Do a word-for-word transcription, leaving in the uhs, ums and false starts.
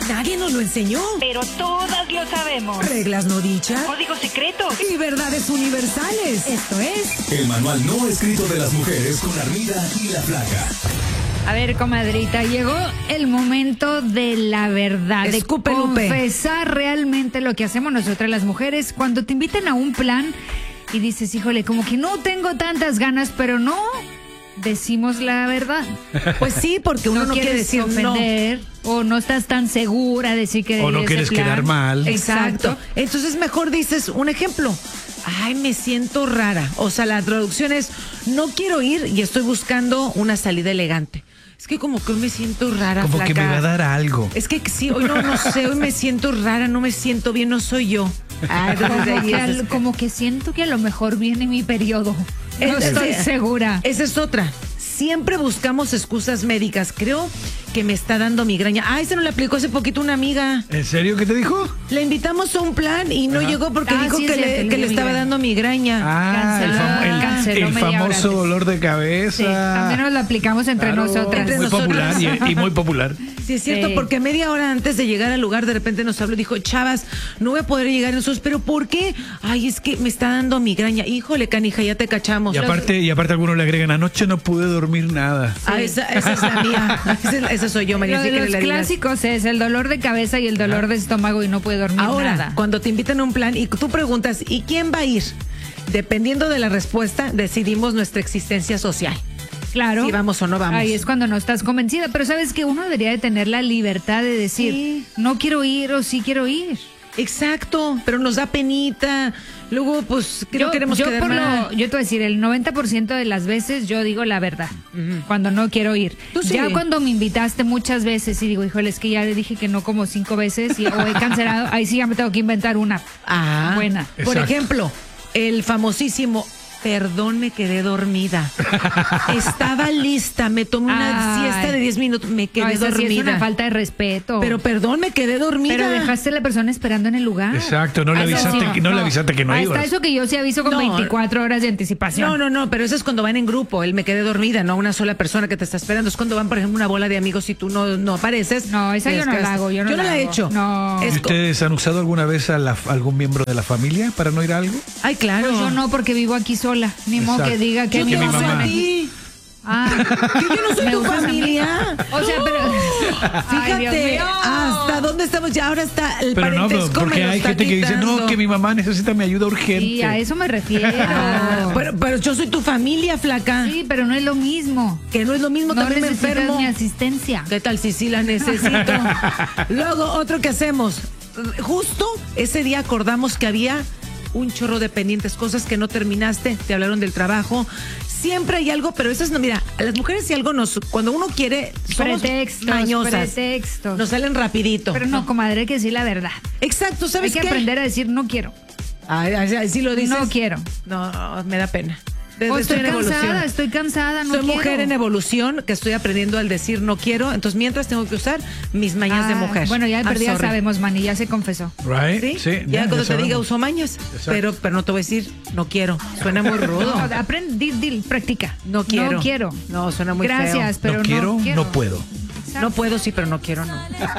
Nadie nos lo enseñó. Pero todas lo sabemos. Reglas no dichas. Códigos secretos. Y verdades universales. Esto es... El manual no escrito de las mujeres con Armida y la Flaca. A ver, comadrita, llegó el momento de la verdad, Escupe, de Lupe. confesar realmente lo que hacemos nosotras las mujeres cuando te invitan a un plan y dices, híjole, como que no tengo tantas ganas, pero no decimos la verdad. Pues sí, porque uno no, no quiere quieres decir ofender, no. o no estás tan segura de decir que O no quieres plan. quedar mal. Exacto. Entonces mejor dices un ejemplo. Ay, me siento rara. O sea, la traducción es, no quiero ir y estoy buscando una salida elegante. Es que como que hoy me siento rara, Como flaca. que me va a dar algo. Es que sí, hoy no, no sé, hoy me siento rara, no me siento bien, no soy yo. Ah, como, que al- como que siento que a lo mejor viene mi periodo. No Es- estoy es- segura. Esa es otra. Siempre buscamos excusas médicas. Creo que me está dando migraña. Ay, se nos le aplicó hace poquito una amiga. ¿En serio qué te dijo? Le invitamos a un plan y no Ajá. llegó porque Ah, dijo sí, que, es le, cierto, que le le dio estaba migraña. dando migraña. Ah, el, Canceló- fam- el- canceló el media hora famoso antes. dolor de cabeza. Sí, también nos lo aplicamos entre Claro, nosotras. Entre muy nosotras. popular y, y muy popular. Sí, es cierto, Sí. porque media hora antes de llegar al lugar, de repente nos habló y dijo, chavas, no voy a poder llegar nosotros, pero ¿por qué? Ay, es que me está dando migraña. Híjole, canija, ya te cachamos. Y aparte, y aparte algunos le agregan, anoche no pude dormir nada. Ah, esa, esa es la mía. Esa, esa soy yo, María. Lo sí de que los le digas. clásicos es el dolor de cabeza y el dolor de estómago y no puede dormir Ahora, nada. cuando te invitan a un plan y tú preguntas, ¿y quién va a ir? Dependiendo de la respuesta, decidimos nuestra existencia social. Claro. Si vamos o no vamos. Ahí es cuando no estás convencida. Pero sabes que uno debería de tener la libertad de decir, Sí. no quiero ir o sí quiero ir. Exacto, pero nos da penita. Luego, pues, que no queremos yo quedar por mal. lo, yo te voy a decir, el noventa por ciento de las veces yo digo la verdad, cuando no quiero ir. Tú sí. Ya cuando me invitaste muchas veces y digo, híjole, es que ya le dije que no como cinco veces y, o he cancelado, ahí sí ya me tengo que inventar una Ah, buena. Por Exacto. ejemplo, el famosísimo, perdón, me quedé dormida. Estaba lista, me tomé una Ay. siesta de diez minutos, me quedé No, esa sí dormida. es una falta de respeto. Pero perdón, me quedé dormida. Pero dejaste a la persona esperando en el lugar. Exacto, no le Ah, eso avisaste, sí. que- no le avisaste que no Hasta ibas. eso que yo sí aviso con No. veinticuatro horas de anticipación. No, no, no, pero eso es cuando van en grupo, el me quedé dormida, no una sola persona que te está esperando. Es cuando van, por ejemplo, una bola de amigos y tú no, no apareces. No, esa te yo no la desgastas. hago, yo no la la he hago. hecho. No. ¿Y Es co- ustedes han usado alguna vez a la- algún miembro de la familia para no ir a algo? Ay, claro. Pues yo no, porque vivo aquí sola. Ni modo Exacto. que diga que Yo que te mi uso mamá. a ti. Ah, Que yo no soy me tu usas a mí. familia. O sea, pero. Ay, Dios Fíjate, mío. ¿hasta dónde estamos? Ya ahora está el Pero no, pero parentesco me porque lo hay está gente que dice, no, quitando. que mi mamá necesita mi ayuda urgente. Sí, a eso me refiero. Ah, pero, pero yo soy tu familia, flaca. Sí, pero no es lo mismo. Que no es lo mismo, No también me necesitas enfermo. mi asistencia. ¿Qué tal si sí la necesito? Luego, otro que hacemos. Justo ese día acordamos que había un chorro de pendientes, cosas que no terminaste, te hablaron del trabajo. Siempre hay algo, pero eso es, no, mira, a las mujeres si algo nos, cuando uno quiere, somos Pretextos, mañosas. pretextos. Nos salen rapidito. Pero no, comadre, hay que decir la verdad. Exacto, Hay ¿sabes que qué? aprender a decir no quiero. Ay, ay, ay, sí lo dices. No quiero. No, me da pena. Desde O estoy en evolución. cansada, estoy cansada, no Soy quiero. mujer en evolución que estoy aprendiendo al decir no quiero, entonces mientras tengo que usar mis mañas de Ah, mujer. Bueno, ya de I'm perdida sorry. sabemos, Manny, ya se confesó. Right? ¿Sí? ya, cuando te sabemos. diga uso mañas, Exacto. pero, pero no te voy a decir no quiero. Suena muy rudo. No, aprende, dil, dil, practica. No quiero. No quiero. No, suena muy Gracias, feo. pero no quiero, no quiero. no puedo. No puedo, sí, pero no quiero, no.